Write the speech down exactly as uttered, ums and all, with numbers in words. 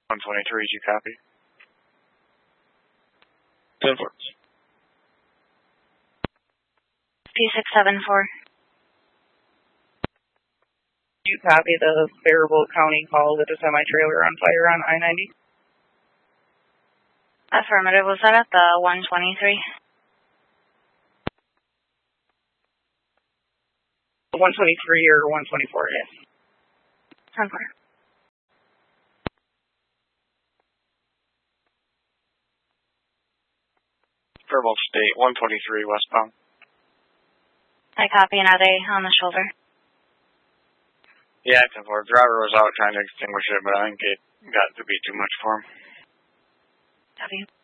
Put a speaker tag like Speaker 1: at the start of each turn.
Speaker 1: one twenty-three, did you copy? ten four.
Speaker 2: P six seven four.
Speaker 3: You copy the Faribault County call with a semi-trailer on fire on I ninety?
Speaker 2: Affirmative. Was that at the one twenty-three?
Speaker 3: one twenty-three or one twenty-four, yes.
Speaker 2: ten four.
Speaker 1: Faribault State, one twenty-three westbound.
Speaker 2: I copy, and are they on the shoulder?
Speaker 1: Yeah, ten four. Driver was out trying to extinguish it, but I think it got to be too much for him.
Speaker 2: Copy.